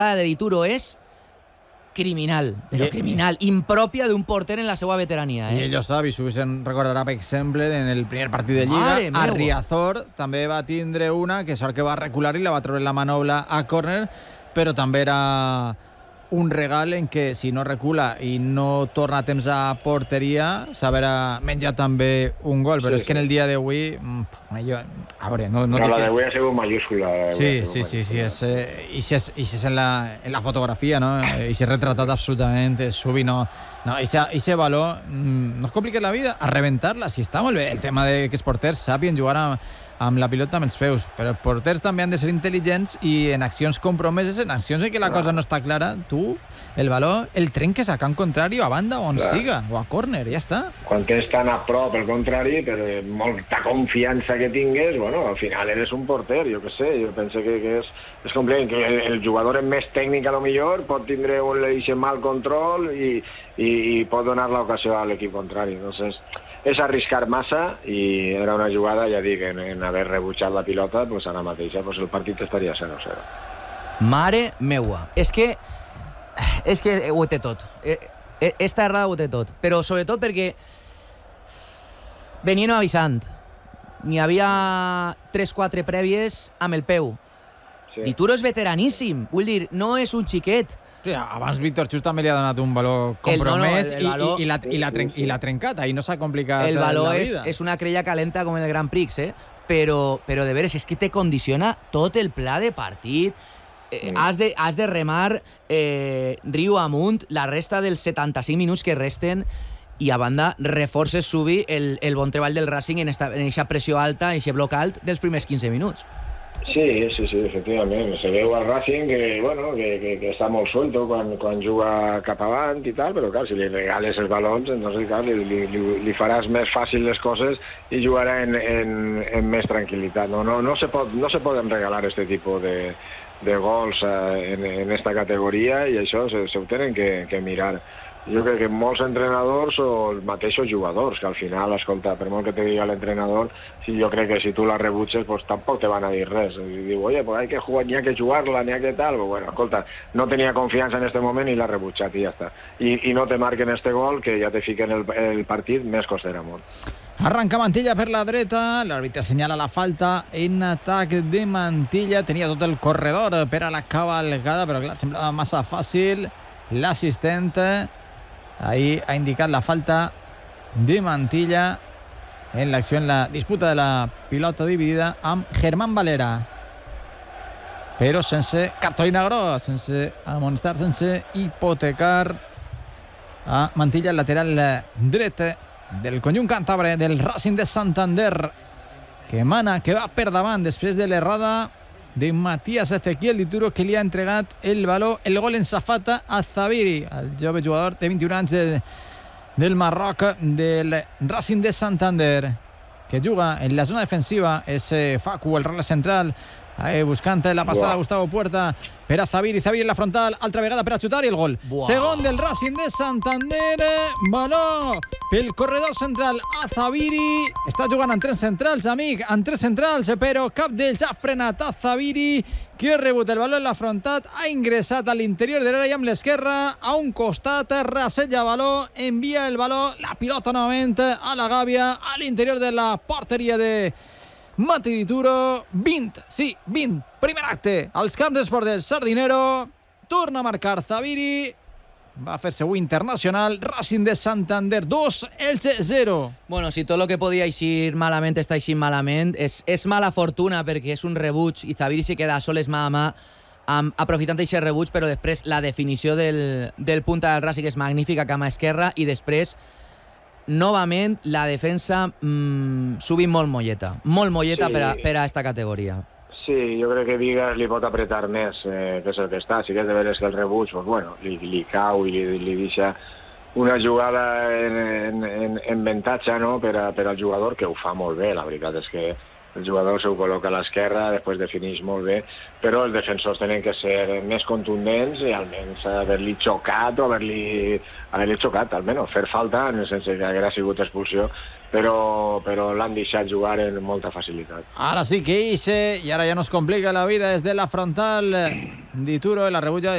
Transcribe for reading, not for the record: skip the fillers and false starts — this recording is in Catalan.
de Dituro és criminal, però criminal, impròpia d'un porter en la seva veterania. I ell ho sap, i s'ho recordarà, per exemple, en el primer partit de Lliga, a Riazor també va tindre una que sort que va recular i la va treure la manobla a córner, però també era un regal en què si no recula i no torna a temps a porteria s'haurà menjat també un gol, però és que en el dia d'avui a veure, no la d'avui ha sigut mayúscula. Sí, i és en la fotografia, no? I s'ha retratat absolutament Subi, no, ixe valor no es complica la vida a rebentar-la, si està molt bé el tema de que els porters sàpien jugar amb la pilota amb els peus, però els porters també han de ser intel·ligents i en accions compromeses, en accions en què la cosa no està clara, tu el valor el trenques a camp contrari o a banda on siga, o a córner, ja està. Quan tens tan a prop el contrari, per molta confiança que tingues, bueno, al final eres un porter, jo què sé, jo penso que és complicat, que el jugador més tècnic a lo millor pot tindre un mal control i pot donar l'ocasió a l'equip contrari, entonces és arriscar massa i era una jugada, ja dic, en haver rebutjat la pilota, pues ara mateixa el partit estaria 0-0. Mare meua, és que ho té tot. Esta errada ho té tot, però sobretot perquè venien avisant. N'hi havia 3-4 prèvies amb el peu. Dituro és veteraníssim, vull dir, no és un xiquet. Sí, abans Víctor Xus també li ha donat un valor compromès i l'ha trencat, ahí no s'ha complicat el valor la vida. És una crella calenta com el Grand Prix, però de veres, és que te condiciona tot el pla de partit. Has de remar riu amunt la resta dels 75 minuts que resten i a banda reforces Subi el bon treball del Racing en aquesta pressió alta, en aquest bloc alt dels primers 15 minuts. Sí, efectivament. Se veu al Racing que està molt suelto quan juga cap avant i tal, però clar, si li regales els balons, entonces clar, li faràs més fàcil les coses i jugarà en més tranquil·litat. No se poden regalar este tipus de gols en esta categoria i això se ho tenen que mirar. Jo crec que molts entrenadors o els mateixos jugadors, que al final, escolta, per molt que te diga l'entrenador, jo crec que si tu la rebutges, pues tampoc te van a dir res. I diu, oye, pues hay que jugar, n'hi ha que jugar-la, n'hi ha que tal. Pues bueno, escolta, no tenia confiança en este moment i l'ha rebutjat i ja està. I no te marquen este gol, que ja te fiquen el partit, més costarà molt. Arranca Mantilla per la dreta, l'àrbitre assenyala la falta en atac de Mantilla, tenia tot el corredor per a la cavalcada, però clar, semblava massa fàcil. L'assistent ahí ha indicat la falta de Mantilla en l'acció, en la disputa de la pilota dividida amb Germán Valera, però sense cartolina groga, sense amonestar, sense hipotecar a Mantilla, el lateral dret del conjunt càntabre del Racing de Santander, que mana, que va per davant després de l'errada de Matías Ezequiel Dituro, que li ha entregat el valor, el gol en safata a Zaviri, el jove jugador de 21 anys del Marroc, del Racing de Santander, que juga en la zona defensiva. És Facu, el rol central, buscant la passada Gustavo Puerta per a Zaviri en la frontal, altra vegada per a xutar i el gol. Segon del Racing de Santander, baló pel corredor central a Zaviri. Està jugant amb tres centrals, amic, amb tres centrals, però cap d'ells ha frenat a Zaviri, que ha rebut el baló en la frontal, ha ingressat a l'interior de l'àrea amb l'esquerra, a un costat, rasseja baló, envia el baló, la pilota novament a la gàbia, a l'interior de la porteria de Mati Dituro. 20, primer acte als camps d'esport del Sardinero, torna a marcar Zaviri, va fer-se un internacional. Racing de Santander 2, Elche 0. Bueno, si tot el que podia eixir malament està eixint malament, és mala fortuna perquè és un rebuig i Zaviri se queda soles mà a mà aprofitant aquest rebuig, però després la definició del punta del Racing és magnífica, cama esquerra, i després novament la defensa Subi molt molleta per a esta categoria. Sí, jo crec que Vigas li pot apretar més, que és el que està. Sí que és de veres que el rebuig, pues bueno, li cau i li deixa una jugada en avantatge, no?, per al jugador, que ho fa molt bé. La veritat és que el jugador se ho col·loca a l'esquerra, després defineix molt bé, però els defensors tenen que ser més contundents i almenys haver-li xocat o haver-li xocat, almenys fer falta, sense que haguera sigut expulsió, però l'han deixat jugar amb molta facilitat. Ara sí que hice, i ara ja no es complica la vida des de la frontal. Dituro, la rebulla